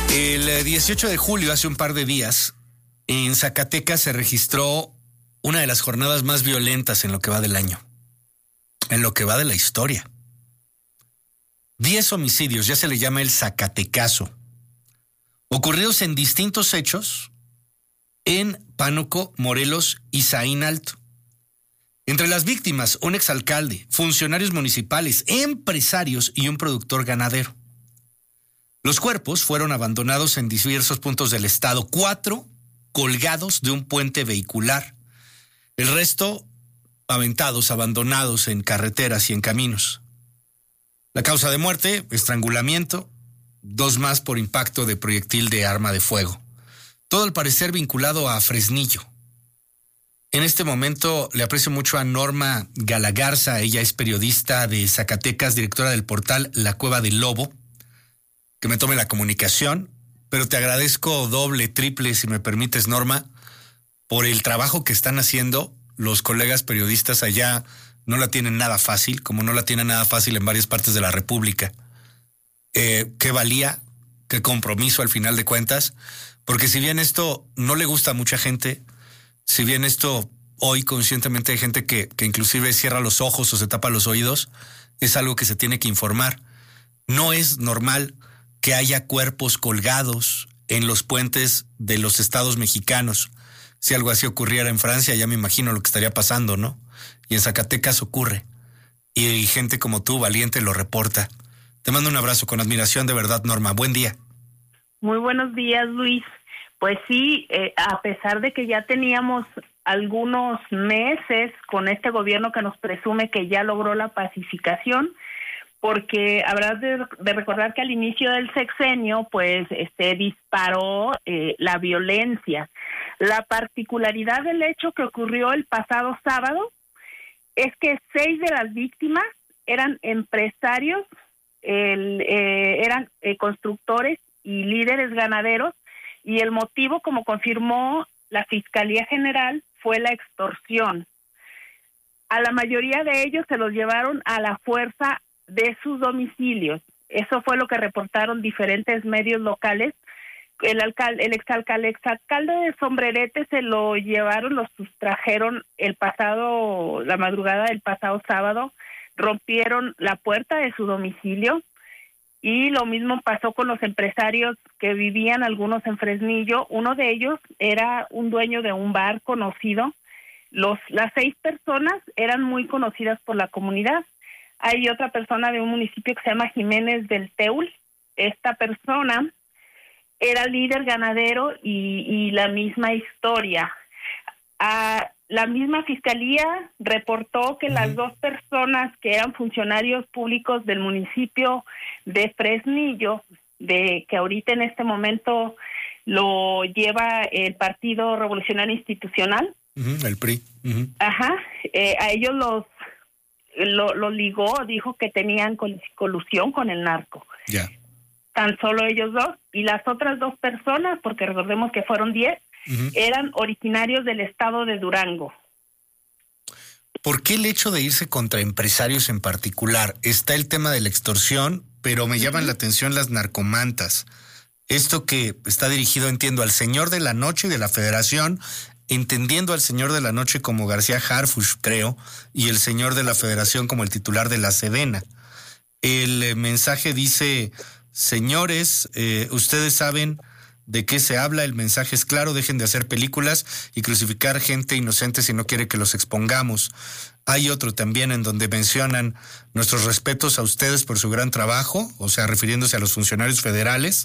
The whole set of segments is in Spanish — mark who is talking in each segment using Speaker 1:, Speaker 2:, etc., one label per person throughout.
Speaker 1: El 18 de julio, hace un par de días, en Zacatecas se registró una de las jornadas más violentas en lo que va del año, en lo que va de la historia. 10 homicidios, ya se le llama el Zacatecazo, ocurridos en distintos hechos en Pánuco, Morelos y Zaín Alto. Entre las víctimas, un exalcalde, funcionarios municipales, empresarios y un productor ganadero. Los cuerpos fueron abandonados en diversos puntos del estado, 4 colgados de un puente vehicular, el resto aventados, abandonados en carreteras y en caminos. La causa de muerte, estrangulamiento, 2 más por impacto de proyectil de arma de fuego. Todo al parecer vinculado a Fresnillo. En este momento le aprecio mucho a Norma Galagarza, ella es periodista de Zacatecas, directora del portal La Cueva del Lobo, que me tome la comunicación, pero te agradezco doble, triple, si me permites, Norma, por el trabajo que están haciendo los colegas periodistas allá. No la tienen nada fácil, como no la tienen nada fácil en varias partes de la República. Qué valía, qué compromiso al final de cuentas, porque si bien esto no le gusta a mucha gente, si bien esto hoy conscientemente hay gente que inclusive cierra los ojos o se tapa los oídos, es algo que se tiene que informar. No es normal que haya cuerpos colgados en los puentes de los estados mexicanos. Si algo así ocurriera en Francia, ya me imagino lo que estaría pasando, ¿no? Y en Zacatecas ocurre. Y gente como tú, valiente, lo reporta. Te mando un abrazo con admiración, de verdad, Norma. Buen día.
Speaker 2: Muy buenos días, Luis. Pues sí, a pesar de que ya teníamos algunos meses con este gobierno que nos presume que ya logró la pacificación, porque habrás de recordar que al inicio del sexenio, pues, disparó la violencia. La particularidad del hecho que ocurrió el pasado sábado es que 6 de las víctimas eran empresarios, eran constructores y líderes ganaderos, y el motivo, como confirmó la Fiscalía General, fue la extorsión. A la mayoría de ellos se los llevaron a la fuerza de sus domicilios. Eso fue lo que reportaron diferentes medios locales. El exalcalde de Sombrerete se lo llevaron, lo sustrajeron la madrugada del pasado sábado, rompieron la puerta de su domicilio, y lo mismo pasó con los empresarios que vivían algunos en Fresnillo. Uno de ellos era un dueño de un bar conocido. Las 6 personas eran muy conocidas por la comunidad. Hay otra persona de un municipio que se llama Jiménez del Teul. Esta persona era líder ganadero y la misma historia. La misma fiscalía reportó que las 2 personas que eran funcionarios públicos del municipio de Fresnillo, que ahorita en este momento lo lleva el Partido Revolucionario Institucional,
Speaker 1: el PRI.
Speaker 2: A ellos los ligó, dijo que tenían colusión con el narco.
Speaker 1: Ya.
Speaker 2: Tan solo ellos 2, y las otras 2 personas, porque recordemos que fueron 10, eran originarios del estado de Durango.
Speaker 1: ¿Por qué el hecho de irse contra empresarios en particular? Está el tema de la extorsión, pero me llaman la atención las narcomantas. Esto que está dirigido, entiendo, al señor de la noche de la Federación, entendiendo al señor de la noche como García Harfuch, creo, y el señor de la Federación como el titular de la Sedena. El mensaje dice: señores, ustedes saben de qué se habla, el mensaje es claro, dejen de hacer películas y crucificar gente inocente si no quiere que los expongamos. Hay otro también en donde mencionan nuestros respetos a ustedes por su gran trabajo, o sea, refiriéndose a los funcionarios federales.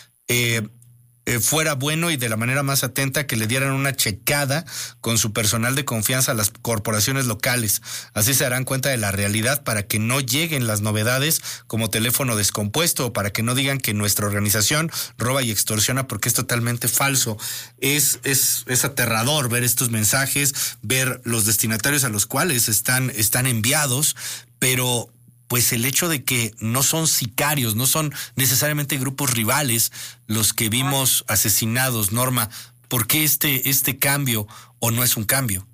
Speaker 1: Fuera bueno y de la manera más atenta que le dieran una checada con su personal de confianza a las corporaciones locales. Así se darán cuenta de la realidad para que no lleguen las novedades como teléfono descompuesto o para que no digan que nuestra organización roba y extorsiona, porque es totalmente falso. Es aterrador ver estos mensajes, ver los destinatarios a los cuales están enviados, pero pues el hecho de que no son sicarios, no son necesariamente grupos rivales los que vimos asesinados. Norma, ¿por qué este cambio o no es un cambio?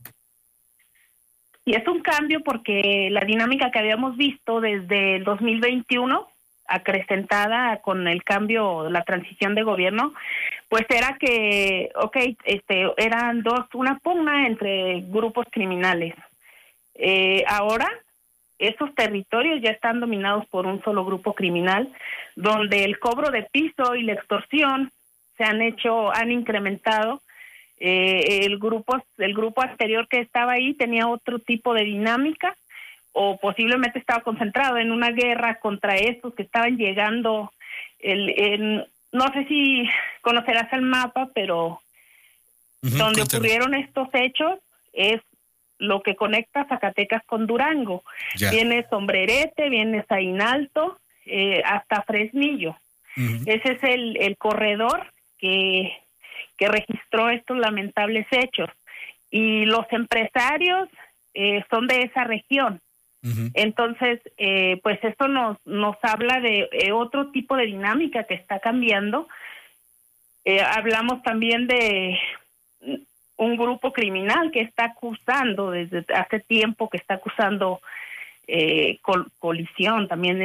Speaker 2: Y es un cambio porque la dinámica que habíamos visto desde el 2021 acrecentada con el cambio, la transición de gobierno, pues era que, eran una pugna entre grupos criminales. Ahora esos territorios ya están dominados por un solo grupo criminal, donde el cobro de piso y la extorsión han incrementado. El grupo anterior que estaba ahí tenía otro tipo de dinámica, o posiblemente estaba concentrado en una guerra contra estos que estaban llegando. No sé si conocerás el mapa, pero donde ocurrieron estos hechos es lo que conecta Zacatecas con Durango.
Speaker 1: Ya.
Speaker 2: Viene Sombrerete, viene Zainalto, hasta Fresnillo. Ese es el corredor que registró estos lamentables hechos. Y los empresarios son de esa región. Entonces, pues esto nos habla de otro tipo de dinámica que está cambiando. Hablamos también de un grupo criminal que está acusando desde hace tiempo, que está acusando colusión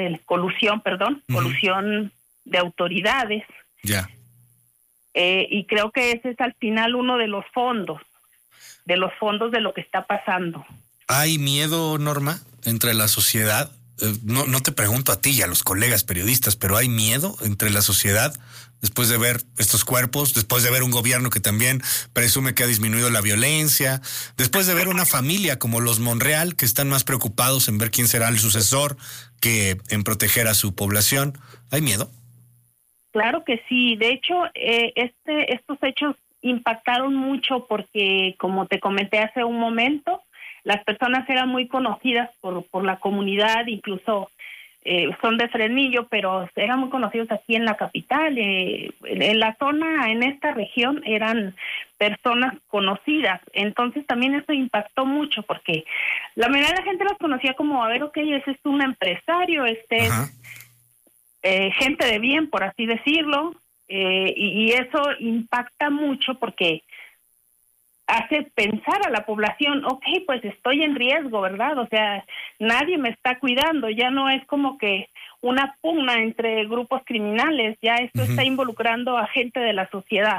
Speaker 2: de autoridades.
Speaker 1: Ya.
Speaker 2: Y creo que ese es al final uno de los fondos de lo que está pasando.
Speaker 1: ¿Hay miedo, Norma, entre la sociedad? No te pregunto a ti y a los colegas periodistas, pero ¿hay miedo entre la sociedad después de ver estos cuerpos, después de ver un gobierno que también presume que ha disminuido la violencia, después de ver una familia como los Monreal, que están más preocupados en ver quién será el sucesor que en proteger a su población? ¿Hay miedo?
Speaker 2: Claro que sí. De hecho, estos hechos impactaron mucho porque, como te comenté hace un momento, las personas eran muy conocidas por la comunidad, incluso son de Fresnillo, pero eran muy conocidos aquí en la capital. En la zona, en esta región, eran personas conocidas. Entonces también eso impactó mucho porque la mayoría de la gente los conocía como, ese es un empresario, es gente de bien, por así decirlo, y eso impacta mucho porque hace pensar a la población, pues estoy en riesgo, ¿verdad? O sea, nadie me está cuidando, ya no es como que una pugna entre grupos criminales, ya esto está involucrando a gente de la sociedad.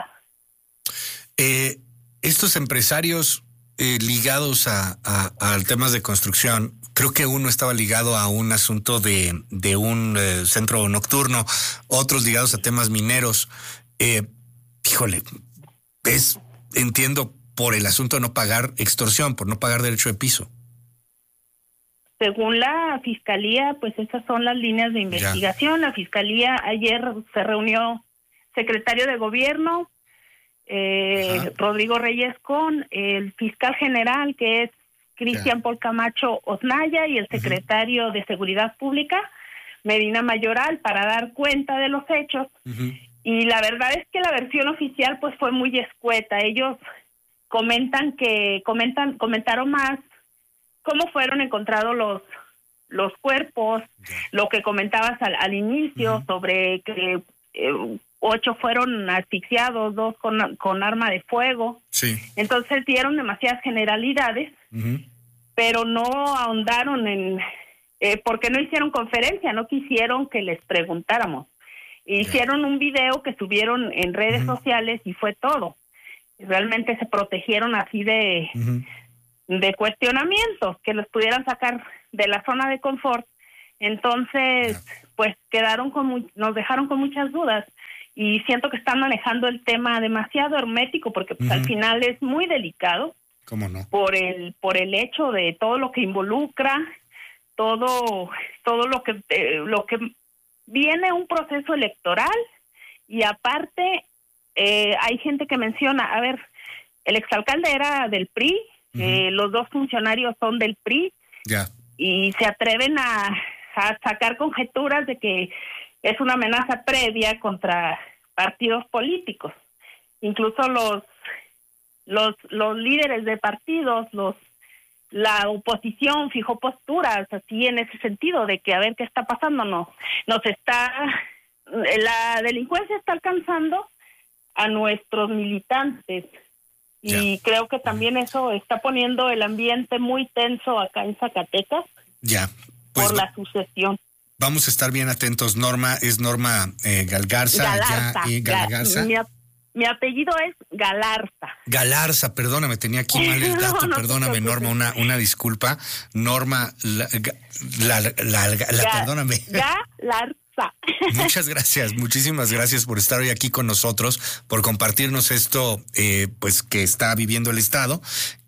Speaker 1: Estos empresarios ligados a temas de construcción, creo que uno estaba ligado a un asunto de un centro nocturno, otros ligados a temas mineros. Entiendo, por el asunto de no pagar extorsión, por no pagar derecho de piso.
Speaker 2: Según la Fiscalía, pues esas son las líneas de investigación. Ya. La Fiscalía ayer se reunió secretario de Gobierno, Rodrigo Reyes, con el fiscal general, que es Cristian Paul Camacho Osnaya, y el secretario de Seguridad Pública, Medina Mayoral, para dar cuenta de los hechos. Y la verdad es que la versión oficial pues fue muy escueta. Ellos comentaron más cómo fueron encontrados los cuerpos, lo que comentabas al inicio sobre que 8 fueron asfixiados, 2 con arma de fuego. Sí. Entonces dieron demasiadas generalidades, pero no ahondaron en porque no hicieron conferencia, no quisieron que les preguntáramos. Hicieron un video que subieron en redes sociales y fue todo. Realmente se protegieron así de cuestionamientos que los pudieran sacar de la zona de confort. Entonces, pues nos dejaron con muchas dudas, y siento que están manejando el tema demasiado hermético porque pues al final es muy delicado.
Speaker 1: ¿Cómo no?
Speaker 2: Por el hecho de todo lo que involucra, todo lo que viene un proceso electoral, y aparte hay gente que menciona, el exalcalde era del PRI, los 2 funcionarios son del PRI, y se atreven a sacar conjeturas de que es una amenaza previa contra partidos políticos. Incluso los líderes de partidos, la oposición fijó posturas así en ese sentido de que a ver qué está pasando. La delincuencia está alcanzando a nuestros militantes, y creo que también eso está poniendo el ambiente muy tenso acá en Zacatecas por la sucesión.
Speaker 1: Vamos a estar bien atentos. Norma, es Norma Galgarza.
Speaker 2: Galarza. Mi apellido es Galarza.
Speaker 1: Galarza, perdóname, tenía aquí mal el dato, perdóname, Norma, una disculpa. Norma, perdóname.
Speaker 2: Galarza.
Speaker 1: Muchas gracias, muchísimas gracias por estar hoy aquí con nosotros, por compartirnos esto, pues que está viviendo el Estado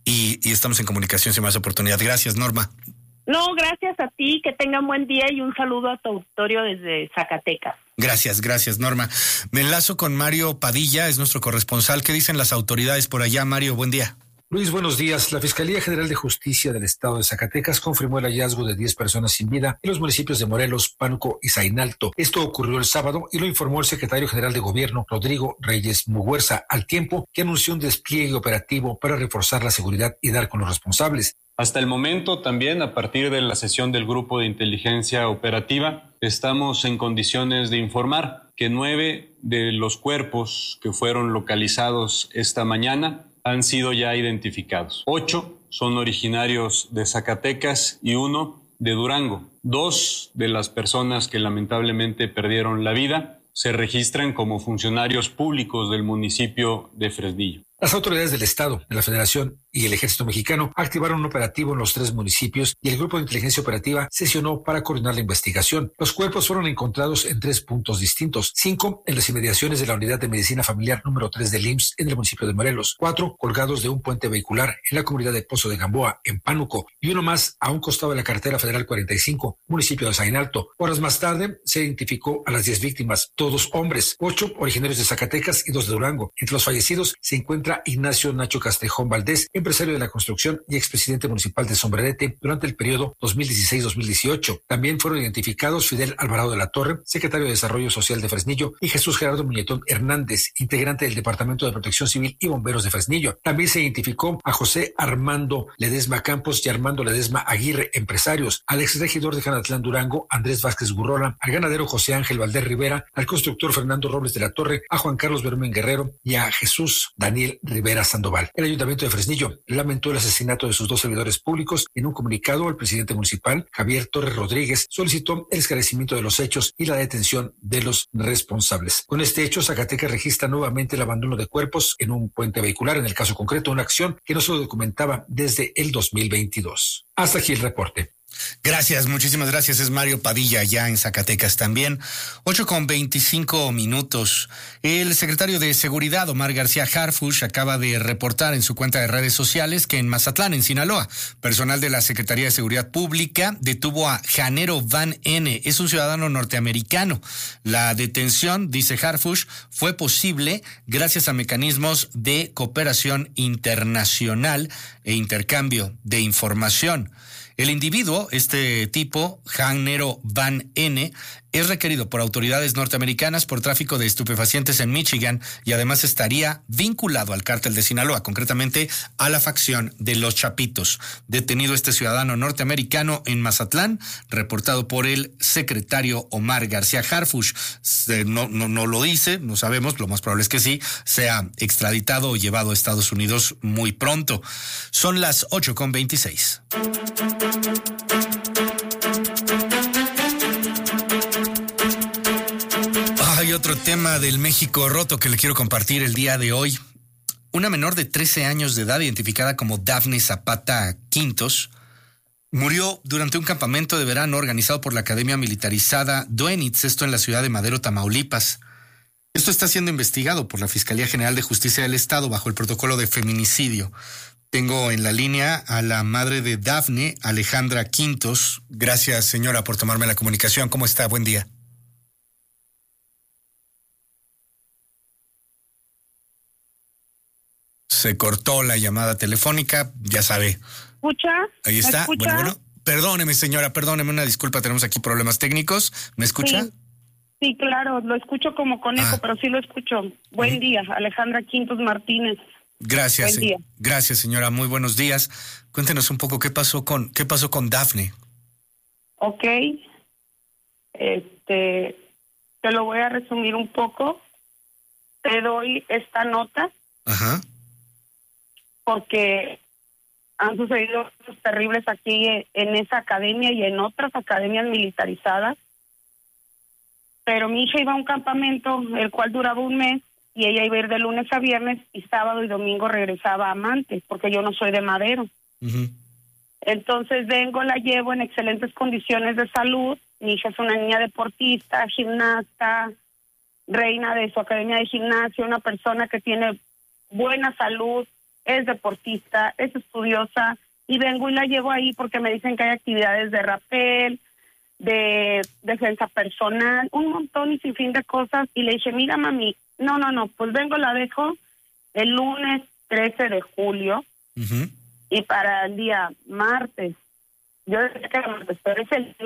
Speaker 1: y estamos en comunicación sin más oportunidad. Gracias, Norma.
Speaker 2: No, gracias a ti, que tengan buen día y un saludo a tu auditorio desde Zacatecas.
Speaker 1: Gracias, Norma. Me enlazo con Mario Padilla, es nuestro corresponsal. ¿Qué dicen las autoridades por allá, Mario? Buen día.
Speaker 3: Luis, buenos días. La Fiscalía General de Justicia del Estado de Zacatecas confirmó el hallazgo de 10 personas sin vida en los municipios de Morelos, Pánuco y Zainalto. Esto ocurrió el sábado y lo informó el secretario general de Gobierno, Rodrigo Reyes Muguerza, al tiempo que anunció un despliegue operativo para reforzar la seguridad y dar con los responsables.
Speaker 4: Hasta el momento, también a partir de la sesión del Grupo de Inteligencia Operativa, estamos en condiciones de informar que 9 de los cuerpos que fueron localizados esta mañana han sido ya identificados. 8 son originarios de Zacatecas y 1 de Durango. 2 de las personas que lamentablemente perdieron la vida se registran como funcionarios públicos del municipio de Fresnillo.
Speaker 3: Las autoridades del Estado, de la Federación y el Ejército Mexicano activaron un operativo en los 3 municipios y el Grupo de Inteligencia Operativa sesionó para coordinar la investigación. Los cuerpos fueron encontrados en 3 puntos distintos: 5 en las inmediaciones de la Unidad de Medicina Familiar número 3 del IMSS en el municipio de Morelos, 4 colgados de un puente vehicular en la comunidad de Pozo de Gamboa, en Pánuco, y uno más a un costado de la carretera federal 45, municipio de Zainalto. Horas más tarde se identificó a las 10 víctimas, todos hombres, 8 originarios de Zacatecas y 2 de Durango. Entre los fallecidos se encuentra Ignacio Nacho Castrejón Valdés, empresario de la construcción y expresidente municipal de Sombrerete durante el periodo 2016-2018. También fueron identificados Fidel Alvarado de la Torre, secretario de Desarrollo Social de Fresnillo, y Jesús Gerardo Muñetón Hernández, integrante del Departamento de Protección Civil y Bomberos de Fresnillo. También se identificó a José Armando Ledesma Campos y Armando Ledesma Aguirre, empresarios, al exregidor de Janatlán Durango, Andrés Vázquez Gurrola, al ganadero José Ángel Valdés Rivera, al constructor Fernando Robles de la Torre, a Juan Carlos Bermén Guerrero y a Jesús Daniel Rivera Sandoval. El Ayuntamiento de Fresnillo lamentó el asesinato de sus 2 servidores públicos. En un comunicado, el presidente municipal, Javier Torres Rodríguez, solicitó el esclarecimiento de los hechos y la detención de los responsables. Con este hecho, Zacatecas registra nuevamente el abandono de cuerpos en un puente vehicular, en el caso concreto, una acción que no se documentaba desde el 2022. Hasta aquí el reporte.
Speaker 1: Gracias, muchísimas gracias. Es Mario Padilla, ya en Zacatecas también. 8:25. El secretario de Seguridad, Omar García Harfuch, acaba de reportar en su cuenta de redes sociales que en Mazatlán, en Sinaloa, personal de la Secretaría de Seguridad Pública detuvo a Janero Van N. Es un ciudadano norteamericano. La detención, dice Harfuch, fue posible gracias a mecanismos de cooperación internacional e intercambio de información. El individuo, este tipo, Janero Van N., es requerido por autoridades norteamericanas por tráfico de estupefacientes en Michigan y además estaría vinculado al cártel de Sinaloa, concretamente a la facción de los Chapitos. Detenido este ciudadano norteamericano en Mazatlán, reportado por el secretario Omar García Harfuch. No lo dice, no sabemos, lo más probable es que sí, sea extraditado o llevado a Estados Unidos muy pronto. Son las 8:26. Hay otro tema del México roto que le quiero compartir el día de hoy. Una menor de 13 años de edad, identificada como Dafne Zapata Quintos, murió durante un campamento de verano organizado por la Academia Militarizada Duenitz, esto en la ciudad de Madero, Tamaulipas. Esto está siendo investigado por la Fiscalía General de Justicia del Estado bajo el protocolo de feminicidio. Tengo en la línea a la madre de Dafne, Alejandra Quintos. Gracias, señora, por tomarme la comunicación. ¿Cómo está? Buen día. Se cortó la llamada telefónica, ya sabe.
Speaker 2: ¿Escucha?
Speaker 1: Ahí está. Bueno, perdóneme, señora, perdóneme, una disculpa, tenemos aquí problemas técnicos. ¿Me escucha?
Speaker 2: Sí, claro, lo escucho como con eco, pero sí lo escucho. Buen día, Alejandra Quintos Martínez.
Speaker 1: Gracias,
Speaker 2: buen día.
Speaker 1: Gracias, señora, muy buenos días. Cuéntenos un poco qué pasó con Dafne.
Speaker 2: Ok, te lo voy a resumir un poco. Te doy esta nota.
Speaker 1: Ajá.
Speaker 2: Porque han sucedido cosas terribles aquí en esa academia y en otras academias militarizadas.
Speaker 5: pero mi hija iba a un campamento, el cual duraba un mes, y ella iba a ir de lunes a viernes, y sábado y domingo regresaba a Mante, porque yo no soy de Madero.
Speaker 1: Ujú.
Speaker 5: Entonces vengo, la llevo en excelentes condiciones de salud. Mi hija es una niña deportista, gimnasta, reina de su academia de gimnasia, una persona que tiene buena salud, es deportista, es estudiosa, y vengo y la llevo ahí porque me dicen que hay actividades de rappel, de defensa personal, un montón y sin fin de cosas, y le dije, mira mami, no, pues vengo, la dejo el lunes 13 de julio,
Speaker 1: Ujú.
Speaker 5: y para el día martes, yo decía que era martes, pero es el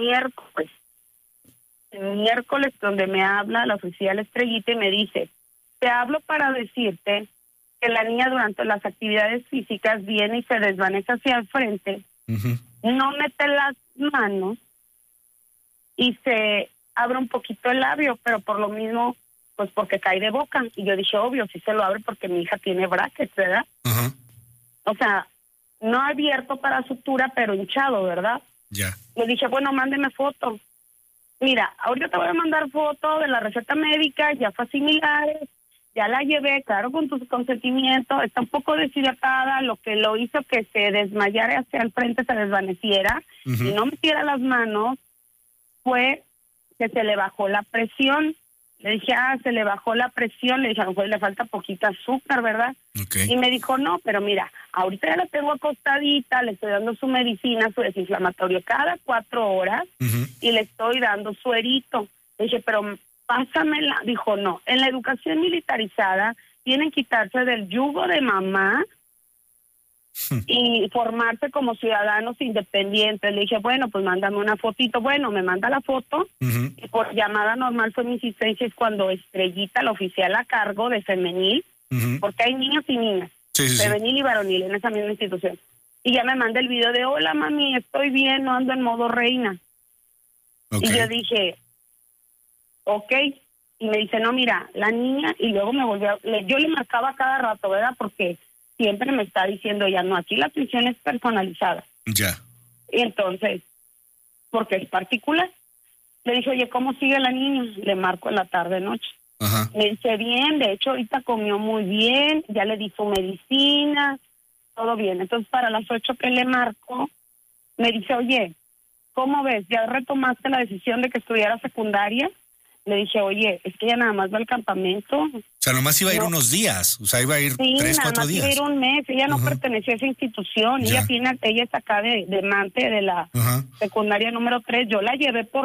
Speaker 5: miércoles donde me habla la oficial Estrellita y me dice, te hablo para decirte que la niña durante las actividades físicas viene y se desvanece hacia el frente,
Speaker 1: Ujú.
Speaker 5: no mete las manos y se abre un poquito el labio, pero por lo mismo, pues porque cae de boca. Y yo dije, obvio, sí se lo abre porque mi hija tiene brackets, ¿verdad?
Speaker 1: Ajá.
Speaker 5: O sea, no abierto para sutura, pero hinchado, ¿verdad?
Speaker 1: Ya.
Speaker 5: Le dije, bueno, mándeme foto. Mira, ahorita te voy a mandar foto de la receta médica, ya fue similares, ya la llevé, claro, con tu consentimiento, está un poco deshidratada, lo que lo hizo que se desmayara hacia el frente, se desvaneciera,
Speaker 1: Ujú.
Speaker 5: y no metiera las manos, fue que se le bajó la presión. Le dije, se le bajó la presión, le dije, a lo mejor le falta poquita azúcar, ¿verdad?
Speaker 1: Ok.
Speaker 5: Y me dijo, no, pero mira, ahorita ya la tengo acostadita, le estoy dando su medicina, su desinflamatorio cada 4 horas,
Speaker 1: Ujú.
Speaker 5: y le estoy dando suerito. Le dije, pero pásamela. Dijo, no, en la educación militarizada tienen que quitarse del yugo de mamá y formarse como ciudadanos independientes. Le dije, bueno, pues mándame una fotito. Bueno, me manda la foto,
Speaker 1: Ujú.
Speaker 5: y por llamada normal fue mi insistencia, es cuando Estrellita, la oficial a cargo de femenil,
Speaker 1: Ujú.
Speaker 5: porque hay niños y niñas,
Speaker 1: Sí, sí, sí.
Speaker 5: femenil y varonil en esa misma institución. Y ya me manda el video de, hola mami, estoy bien, no ando en modo reina.
Speaker 1: Ok.
Speaker 5: Y yo dije, ok. Y me dice, no, mira, la niña, y luego me volvió, yo le marcaba cada rato, ¿verdad? Porque siempre me está diciendo ya, no, aquí la atención es personalizada.
Speaker 1: Ya.
Speaker 5: Y entonces, porque es particular. Le dije, oye, ¿cómo sigue la niña? Le marco en la tarde-noche.
Speaker 1: Ajá.
Speaker 5: Me dice, bien, de hecho ahorita comió muy bien, ya le di su medicina, todo bien. Entonces para las 8 que le marco, me dice, oye, ¿cómo ves? ¿Ya retomaste la decisión de que estudiara secundaria? Le dije, oye, es que ella nada más va al campamento.
Speaker 1: O sea, nomás iba a ir
Speaker 5: No.
Speaker 1: unos días. O sea, iba a ir
Speaker 5: Sí,
Speaker 1: 3,
Speaker 5: nada
Speaker 1: 4
Speaker 5: más iba a
Speaker 1: días.
Speaker 5: ir un mes, ella no
Speaker 1: Ajá.
Speaker 5: pertenecía a esa institución,
Speaker 1: Ya.
Speaker 5: ella es acá de Mante, de la
Speaker 1: Ajá.
Speaker 5: secundaria número 3, yo la llevé por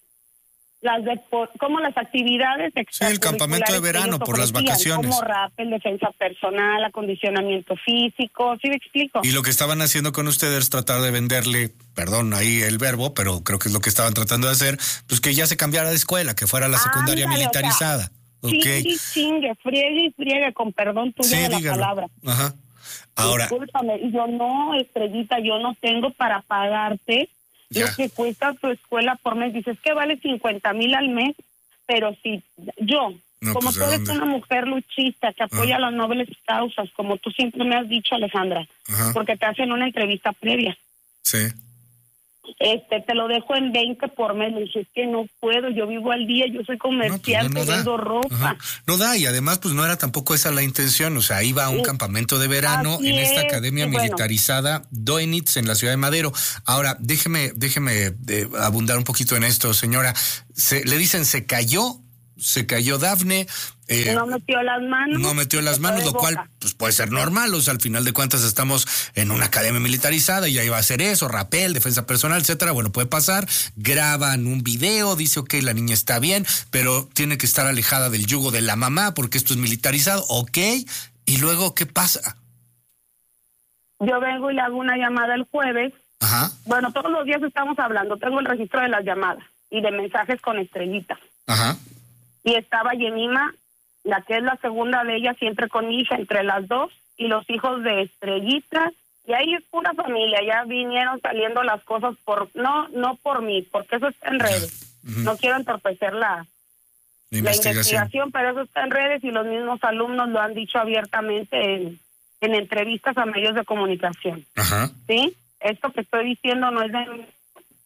Speaker 5: como las actividades
Speaker 1: el campamento de
Speaker 5: extracurriculares que
Speaker 1: verano,
Speaker 5: ellos
Speaker 1: por las
Speaker 5: ofrecían,
Speaker 1: vacaciones.
Speaker 5: como rappel, defensa personal, acondicionamiento físico, ¿sí me explico?
Speaker 1: Y lo que estaban haciendo con ustedes es tratar de venderle, perdón, ahí el verbo, pero creo que es lo que estaban tratando de hacer, pues que ya se cambiara de escuela, que fuera la secundaria
Speaker 5: Ándale,
Speaker 1: militarizada.
Speaker 5: o sea,
Speaker 1: Ok.
Speaker 5: chingue, friegue, con perdón tuyo
Speaker 1: Sí,
Speaker 5: de la
Speaker 1: dígalo.
Speaker 5: palabra.
Speaker 1: Ajá. Ahora,
Speaker 5: Discúlpame, y yo no, Estrellita, yo no tengo para pagarte
Speaker 1: Ya.
Speaker 5: lo que cuesta tu escuela por mes. Dices que vale 50,000 al mes, pero si yo,
Speaker 1: No,
Speaker 5: como
Speaker 1: pues,
Speaker 5: tú
Speaker 1: ¿de
Speaker 5: eres
Speaker 1: dónde?
Speaker 5: una mujer luchista que apoya las nobles causas, como tú siempre me has dicho, Alejandra,
Speaker 1: Ajá.
Speaker 5: porque te hacen una entrevista previa,
Speaker 1: sí.
Speaker 5: te lo dejo en 20 por mes. Le dije, es que no puedo, yo vivo al día, yo soy
Speaker 1: No, pues
Speaker 5: comerciante,
Speaker 1: no da.
Speaker 5: vendo ropa.
Speaker 1: Ajá. No da, y además, pues no era tampoco esa la intención. O sea, iba a un
Speaker 5: Sí.
Speaker 1: campamento de verano
Speaker 5: Así
Speaker 1: en esta
Speaker 5: es,
Speaker 1: academia
Speaker 5: y bueno.
Speaker 1: militarizada Doenitz en la ciudad de Madero. Ahora, déjeme abundar un poquito en esto, señora. Le dicen se cayó Dafne.
Speaker 5: No metió las manos.
Speaker 1: No metió
Speaker 5: y
Speaker 1: las
Speaker 5: se fue
Speaker 1: manos,
Speaker 5: de
Speaker 1: lo cual
Speaker 5: boca.
Speaker 1: pues puede ser normal, o sea, al final de cuentas estamos en una academia militarizada y ya iba a hacer eso, rappel, defensa personal, etcétera. Bueno, puede pasar, graban un video, dice, ok, la niña está bien, pero tiene que estar alejada del yugo de la mamá porque esto es militarizado, ok, y luego, ¿qué pasa?
Speaker 5: Yo vengo y le hago una llamada el jueves.
Speaker 1: Ajá,
Speaker 5: Bueno, todos los días estamos hablando, tengo el registro de las llamadas y de mensajes con Estrellita.
Speaker 1: ajá,
Speaker 5: Y estaba Yenima, la que es la segunda de ella, siempre con mi hija, entre las dos, y los hijos de Estrellita. Y ahí es pura familia, ya vinieron saliendo las cosas no por mí, porque eso está en redes.
Speaker 1: ujú.
Speaker 5: No quiero entorpecer la investigación, pero eso está en redes y los mismos alumnos lo han dicho abiertamente en entrevistas a medios de comunicación.
Speaker 1: Ajá,
Speaker 5: ¿Sí? Esto que estoy diciendo no es de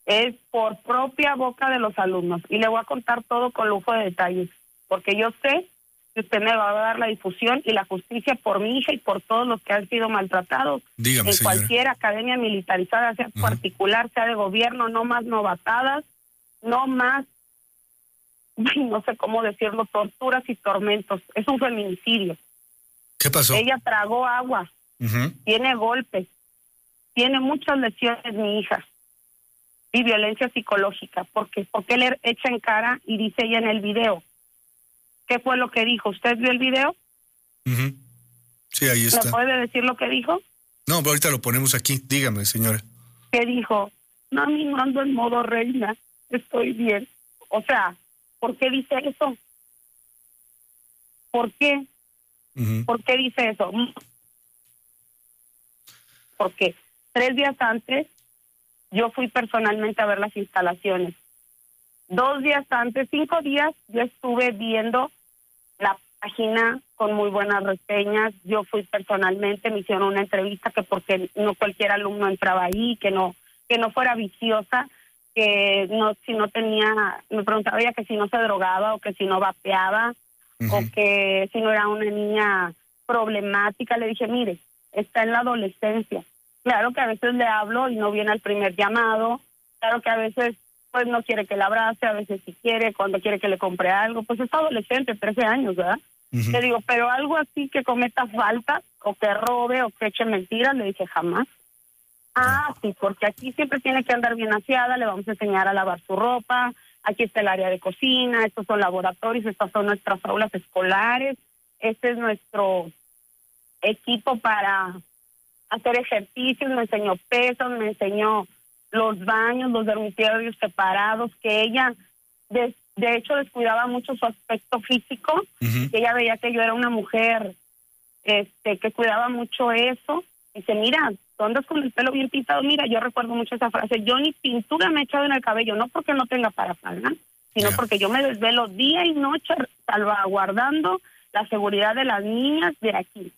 Speaker 5: Es por propia boca de los alumnos. Y le voy a contar todo con lujo de detalles, porque yo sé que usted me va a dar la difusión y la justicia por mi hija y por todos los que han sido maltratados.
Speaker 1: Dígame,
Speaker 5: en
Speaker 1: señora.
Speaker 5: Cualquier academia militarizada, sea particular, sea de gobierno, no más novatadas, no más, no sé cómo decirlo, torturas y tormentos. Es un feminicidio.
Speaker 1: ¿Qué pasó?
Speaker 5: Ella tragó agua, tiene golpes, tiene muchas lesiones mi hija y violencia psicológica. Porque le echa en cara y dice ella en el video. ¿Qué fue lo que dijo? ¿Usted vio el video?
Speaker 1: Sí, ahí está.
Speaker 5: ¿Me puede decir lo que dijo?
Speaker 1: No, pero ahorita lo ponemos aquí. Dígame, señora.
Speaker 5: ¿Qué dijo? Mami, no ando en modo reina, estoy bien. O sea, ¿por qué dice eso? ¿Por qué? ¿Por qué dice eso? Porque 3 días antes yo fui personalmente a ver las instalaciones. 2 días antes, 5 días, yo estuve viendo la página con muy buenas reseñas. Yo fui personalmente, me hicieron una entrevista que porque no cualquier alumno entraba ahí, que no fuera viciosa, que no, si no tenía, me preguntaba ella que si no se drogaba o que si no vapeaba o que si no era una niña problemática. Le dije, mire, está en la adolescencia. Claro que a veces le hablo y no viene al primer llamado. Claro que a veces pues no quiere que la abrace, a veces sí quiere, cuando quiere que le compre algo. Pues es adolescente, 13 años, ¿verdad? Le digo, pero algo así que cometa falta o que robe o que eche mentiras, le dije jamás. Ah, sí, porque aquí siempre tiene que andar bien aseada, le vamos a enseñar a lavar su ropa, aquí está el área de cocina, estos son laboratorios, estas son nuestras aulas escolares, este es nuestro equipo para hacer ejercicios, me enseñó pesas, me enseñó los baños, los dormitorios separados, que ella de hecho descuidaba mucho su aspecto físico, que ella veía que yo era una mujer que cuidaba mucho eso. Dice, mira, tú andas con el pelo bien pintado. Mira, yo recuerdo mucho esa frase, yo ni pintura me he echado en el cabello, no porque no tenga parafernalia, sino porque yo me desvelo día y noche salvaguardando la seguridad de las niñas de aquí,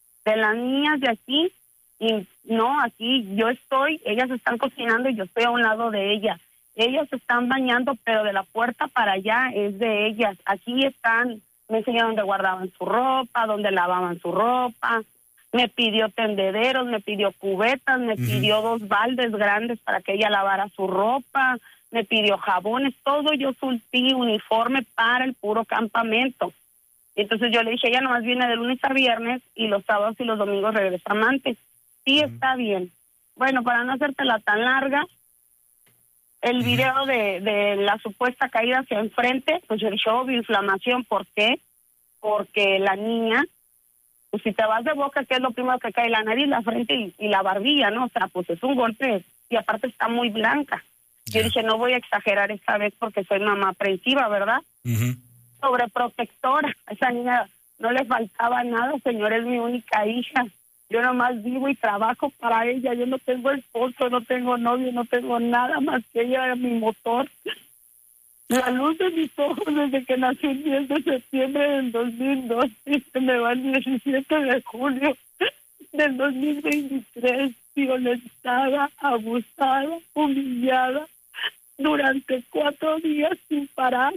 Speaker 5: y no, aquí yo estoy, ellas están cocinando y yo estoy a un lado de ellas. Ellas se están bañando, pero de la puerta para allá es de ellas. Aquí están, me enseñaron dónde guardaban su ropa, dónde lavaban su ropa. Me pidió tendederos, me pidió cubetas, me pidió 2 baldes grandes para que ella lavara su ropa, me pidió jabones, todo yo surtí uniforme para el puro campamento. Entonces yo le dije, ella nomás viene de lunes a viernes y los sábados y los domingos regresa amantes. Sí, está bien. Bueno, para no hacértela tan larga, el video de la supuesta caída hacia enfrente, pues yo dije, obvio, inflamación. ¿Por qué? Porque la niña, pues si te vas de boca, ¿qué es lo primero que cae? La nariz, la frente y la barbilla, ¿no? O sea, pues es un golpe y aparte está muy blanca. Yo dije, no voy a exagerar esta vez porque soy mamá aprensiva, ¿verdad? Sobreprotectora. A esa niña no le faltaba nada, señor, es mi única hija. Yo nomás vivo y trabajo para ella. Yo no tengo esposo, no tengo novio, no tengo nada más que ella, era mi motor. La luz de mis ojos desde que nací el 10 de septiembre del 2002 y se me va el 17 de julio del 2023, violentada, abusada, humillada durante 4 días sin parar,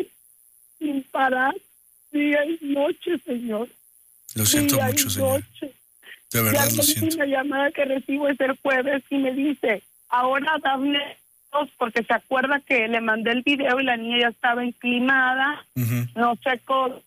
Speaker 5: día y noche, señor.
Speaker 1: Lo siento mucho, señor. De verdad lo siento.
Speaker 5: La última llamada que recibo es el jueves y me dice, ahora dame porque se acuerda que le mandé el video y la niña ya estaba inclinada, no secó.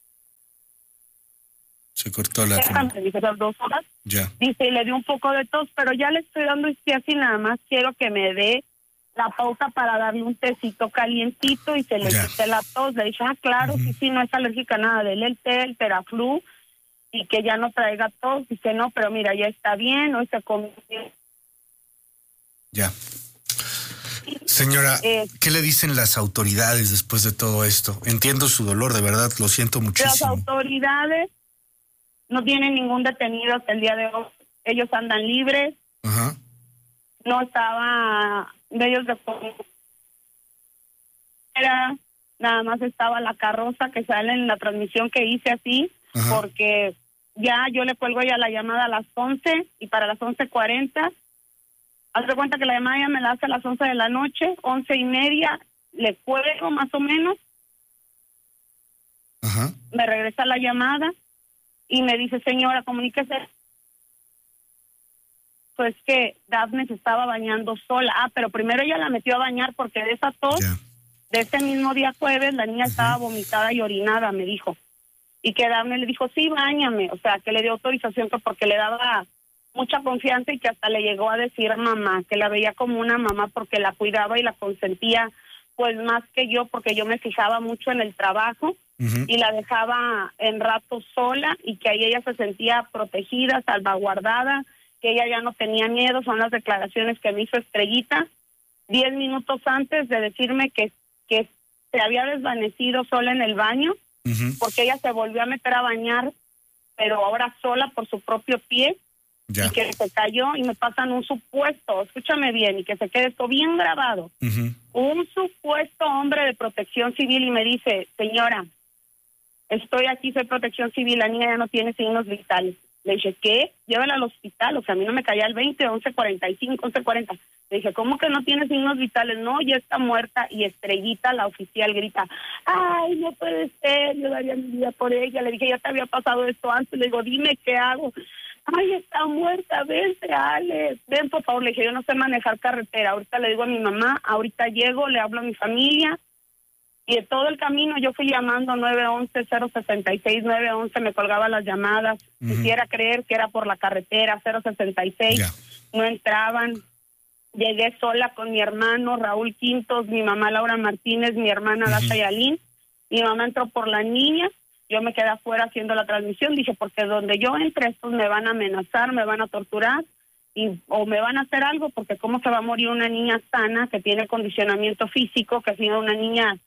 Speaker 1: Se cortó la
Speaker 5: dice las 2 horas.
Speaker 1: Ya.
Speaker 5: Dice, y le dio un poco de tos, pero ya le estoy dando así nada más. Quiero que me dé la pausa para darle un tecito calientito y se le quite la tos. Le dije, claro, sí, no es alérgica a nada. Dele el té, el Teraflu y que ya no traiga tos. Dice, no, pero mira, ya está bien, hoy se comió.
Speaker 1: Ya. Señora, ¿qué le dicen las autoridades después de todo esto? Entiendo su dolor, de verdad, lo siento muchísimo.
Speaker 5: Las autoridades no tienen ningún detenido hasta el día de hoy. Ellos andan libres. No estaba medios de nada más estaba la carroza que sale en la transmisión que hice así, porque ya yo le cuelgo ya la llamada a las 11 y para las 11:40 Haz de cuenta que la llamada ya me la hace a las 11 de la noche, 11:30, le cuelgo más o menos.
Speaker 1: Ajá.
Speaker 5: Me regresa la llamada y me dice, señora, comuníquese. Pues que Dafne se estaba bañando sola. Pero primero ella la metió a bañar porque de esa tos, de ese mismo día jueves, la niña estaba vomitada y orinada, me dijo. Y que Dafne le dijo, sí, báñame. O sea, que le dio autorización porque le daba mucha confianza y que hasta le llegó a decir mamá, que la veía como una mamá porque la cuidaba y la consentía, pues más que yo, porque yo me fijaba mucho en el trabajo y la dejaba en rato sola y que ahí ella se sentía protegida, salvaguardada, que ella ya no tenía miedo. Son las declaraciones que me hizo Estrellita 10 minutos antes de decirme que se había desvanecido sola en el baño, porque ella se volvió a meter a bañar, pero ahora sola por su propio pie, y que se cayó y me pasan un supuesto, escúchame bien, y que se quede esto bien grabado, un supuesto hombre de protección civil y me dice, señora, estoy aquí, soy protección civil, la niña ya no tiene signos vitales. Le dije, ¿qué? Llévala al hospital. O sea, a mí no me caía el 20, 11:45, 11:40. Le dije, ¿cómo que no tiene signos vitales? No, ya está muerta. Y Estrellita, la oficial, grita, ay, no puede ser, yo daría mi vida por ella. Le dije, ya te había pasado esto antes. Le digo, dime qué hago. Ay, está muerta, vente, Alex. Ven, por favor. Le dije, yo no sé manejar carretera. Ahorita le digo a mi mamá, ahorita llego, le hablo a mi familia. Y de todo el camino yo fui llamando 911-066, 911, me colgaba las llamadas. Quisiera creer que era por la carretera, 066, no entraban. Llegué sola con mi hermano Raúl Quintos, mi mamá Laura Martínez, mi hermana Dasha Yalín. Mi mamá entró por la niña, yo me quedé afuera haciendo la transmisión. Dije, porque donde yo entre, estos me van a amenazar, me van a torturar o me van a hacer algo, porque cómo se va a morir una niña sana que tiene condicionamiento físico, que ha sido una niña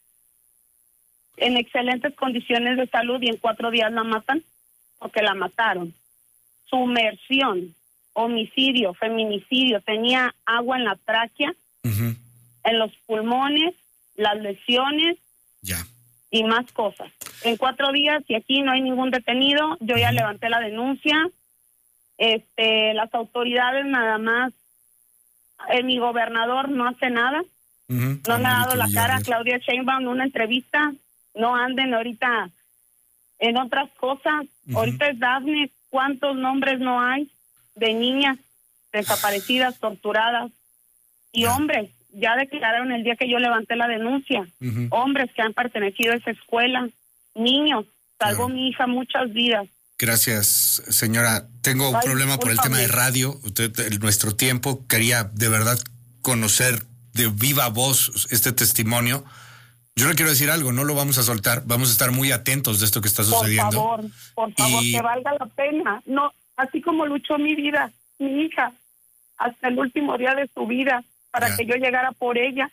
Speaker 5: en excelentes condiciones de salud y en 4 días la matan, porque la mataron. Sumersión, homicidio, feminicidio, tenía agua en la tráquea, en los pulmones, las lesiones y más cosas. En 4 días, y aquí no hay ningún detenido, yo ya levanté la denuncia. Las autoridades nada más, mi gobernador no hace nada, no me ha dado la cara. Claudia Sheinbaum en una entrevista, no anden ahorita en otras cosas. Ahorita es Dafne. ¿Cuántos nombres no hay de niñas desaparecidas, torturadas? Y hombres, ya declararon el día que yo levanté la denuncia, hombres que han pertenecido a esa escuela, niños, salvó mi hija muchas vidas.
Speaker 1: Gracias, señora. Tengo un problema por el tema de radio. Nuestro tiempo, quería de verdad conocer de viva voz este testimonio. Yo le quiero decir algo, no lo vamos a soltar, vamos a estar muy atentos de esto que está sucediendo.
Speaker 5: Por favor, que valga la pena. No, así como luchó mi vida, mi hija, hasta el último día de su vida, para que yo llegara por ella.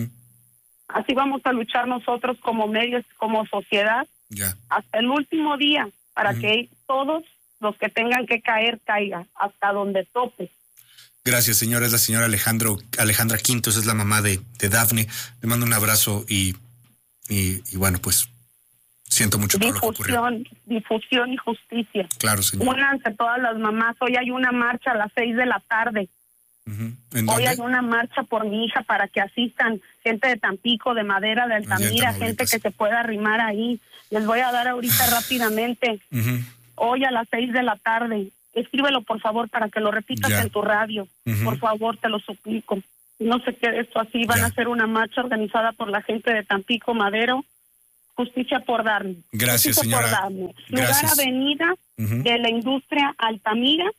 Speaker 5: Así vamos a luchar nosotros como medios, como sociedad, hasta el último día, para que todos los que tengan que caer, caigan, hasta donde tope.
Speaker 1: Gracias, señora. Es la señora Alejandra Quintos, es la mamá de Dafne. Le mando un abrazo y bueno, pues siento mucho por lo que ocurrió.
Speaker 5: Difusión y justicia.
Speaker 1: Claro, señora.
Speaker 5: Únanse todas las mamás. Hoy hay una marcha a las 6 de la tarde. Hoy hay una marcha por mi hija para que asistan gente de Tampico, de Madera, de Altamira, gente que se pueda arrimar ahí. Les voy a dar ahorita rápidamente. Hoy a las 6 de la tarde. Escríbelo, por favor, para que lo repitas en tu radio. Por favor, te lo suplico. No se quede esto así. Van a hacer una marcha organizada por la gente de Tampico, Madero. Justicia por Dafne.
Speaker 1: Gracias,
Speaker 5: Justicia
Speaker 1: señora.
Speaker 5: por Dafne. Lugar Avenida de la Industria Altamira,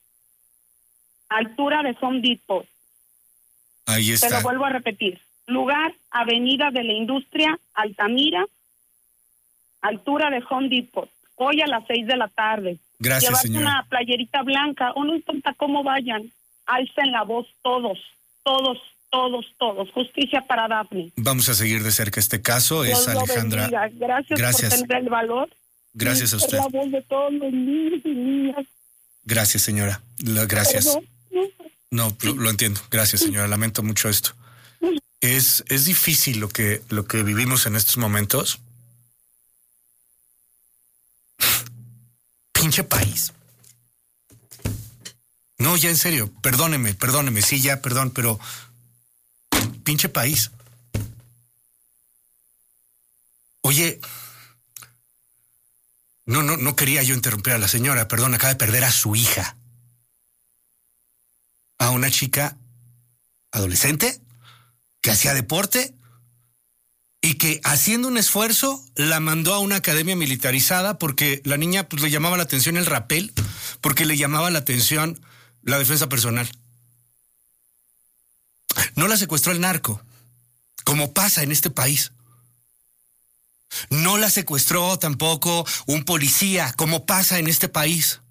Speaker 5: altura de Home Depot.
Speaker 1: Ahí está.
Speaker 5: Te lo vuelvo a repetir. Lugar Avenida de la Industria Altamira, altura de Home Depot. Hoy a las 6 de la tarde.
Speaker 1: Gracias,
Speaker 5: Llevarse
Speaker 1: señora.
Speaker 5: una playerita blanca, o no importa cómo vayan, alcen la voz todos. Justicia para Dafne.
Speaker 1: Vamos a seguir de cerca este caso.
Speaker 5: Dios
Speaker 1: Es Alejandra.
Speaker 5: Gracias por tener el valor.
Speaker 1: Gracias a usted.
Speaker 5: La voz de todos los niños y niñas.
Speaker 1: Gracias, señora. Gracias.
Speaker 5: Perdón.
Speaker 1: No, lo entiendo. Gracias, señora. Lamento mucho esto. Es difícil lo que vivimos en estos momentos. Pinche país. No, ya en serio, perdóneme, sí, ya, perdón, pero pinche país. Oye, no quería yo interrumpir a la señora, perdón, acaba de perder a su hija. A una chica adolescente que hacía deporte y que haciendo un esfuerzo la mandó a una academia militarizada porque la niña pues le llamaba la atención el rapel, porque le llamaba la atención la defensa personal. No la secuestró el narco, como pasa en este país. No la secuestró tampoco un policía, como pasa en este país.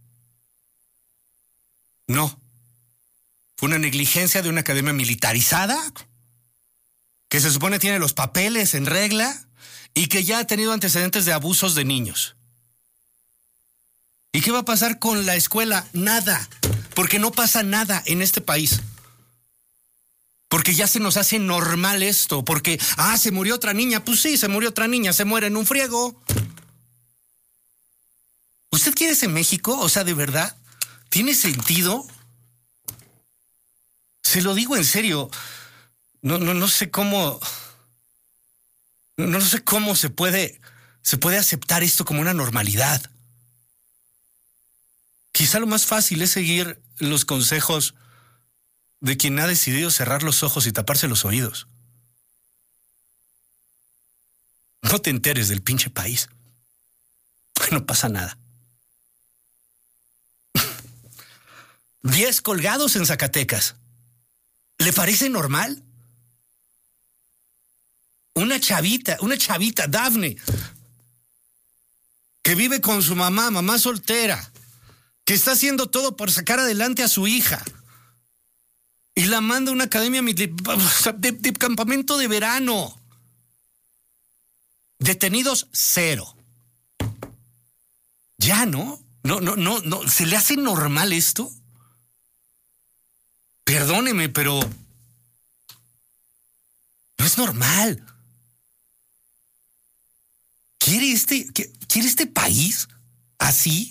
Speaker 1: No. Fue una negligencia de una academia militarizada que se supone tiene los papeles en regla y que ya ha tenido antecedentes de abusos de niños. ¿Y qué va a pasar con la escuela? Nada, porque no pasa nada en este país. Porque ya se nos hace normal esto, porque, se murió otra niña. Pues sí, se murió otra niña, se muere en un friego. ¿Usted quiere ese México? O sea, ¿de verdad? ¿Tiene sentido? Se lo digo en serio. No sé cómo. No sé cómo se puede aceptar esto como una normalidad. Quizá lo más fácil es seguir los consejos de quien ha decidido cerrar los ojos y taparse los oídos. No te enteres del pinche país. No pasa nada. 10 colgados en Zacatecas. ¿Le parece normal? Una chavita, Dafne, que vive con su mamá soltera, que está haciendo todo por sacar adelante a su hija, y la manda a una academia de campamento de verano. Detenidos 0. Ya, ¿no? No. ¿Se le hace normal esto? Perdóneme, pero no es normal. ¿Quiere este país así?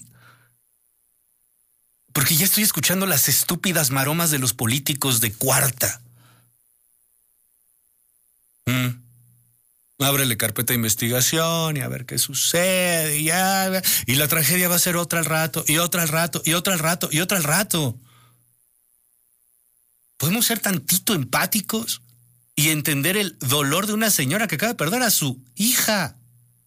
Speaker 1: Porque ya estoy escuchando las estúpidas maromas de los políticos de cuarta. Ábrele carpeta de investigación y a ver qué sucede. Y la tragedia va a ser otra al rato, y otra al rato, y otra al rato, y otra al rato. ¿Podemos ser tantito empáticos y entender el dolor de una señora que acaba de perder a su hija?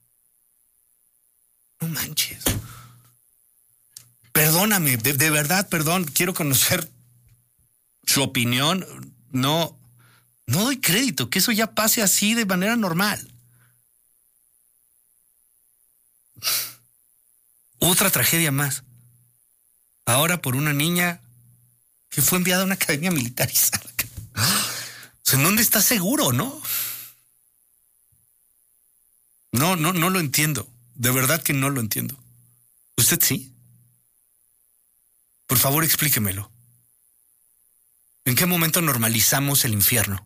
Speaker 1: No manches. Perdóname, de verdad, perdón, quiero conocer su opinión. No doy crédito que eso ya pase así de manera normal. Otra tragedia más. Ahora por una niña que fue enviada a una academia militarizada. O sea, ¿en dónde está seguro, no? No lo entiendo. De verdad que no lo entiendo. ¿Usted sí? Por favor, explíquemelo. ¿En qué momento normalizamos el infierno?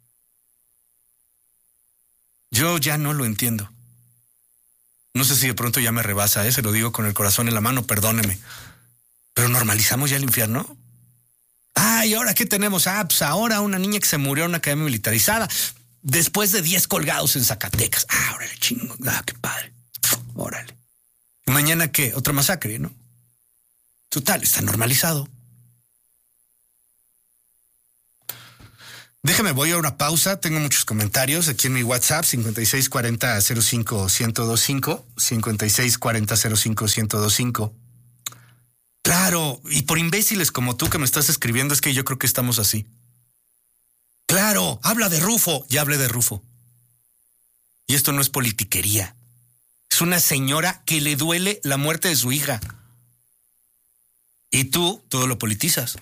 Speaker 1: Yo ya no lo entiendo. No sé si de pronto ya me rebasa, se lo digo con el corazón en la mano, perdóneme. ¿Pero normalizamos ya el infierno? ¿Y ahora qué tenemos? Pues ahora una niña que se murió en una academia militarizada después de 10 colgados en Zacatecas. Órale, chingo. Qué padre. Órale. ¿Y mañana qué? Otra masacre, ¿no? Total, está normalizado. Déjame, voy a una pausa. Tengo muchos comentarios aquí en mi WhatsApp, 5640-05-1025, 5640-05-1025. Claro, y por imbéciles como tú que me estás escribiendo, es que yo creo que estamos así. Claro, habla de Rufo. Ya hablé de Rufo. Y esto no es politiquería. Es una señora que le duele la muerte de su hija. Y tú todo lo politizas.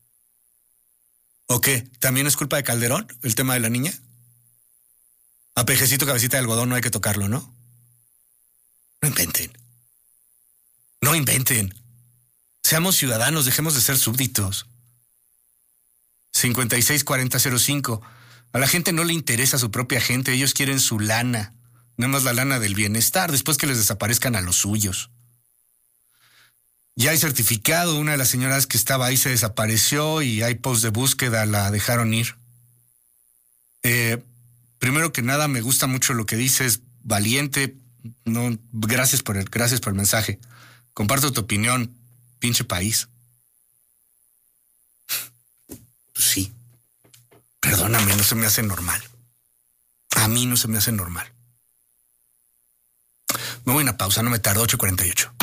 Speaker 1: ¿O qué? ¿También es culpa de Calderón el tema de la niña? A pejecito cabecita de algodón no hay que tocarlo, ¿no? No inventen. No inventen. Seamos ciudadanos, dejemos de ser súbditos. 564005. A la gente no le interesa su propia gente, ellos quieren su lana. Nada más la lana del bienestar, después que les desaparezcan a los suyos. Ya hay certificado, una de las señoras que estaba ahí se desapareció y hay post de búsqueda, la dejaron ir. Primero que nada, me gusta mucho lo que dices, valiente. No, gracias por el mensaje. Comparto tu opinión, pinche país. Pues sí. Perdóname, no se me hace normal. A mí no se me hace normal. Me voy a una pausa, no me tardo, 8:48.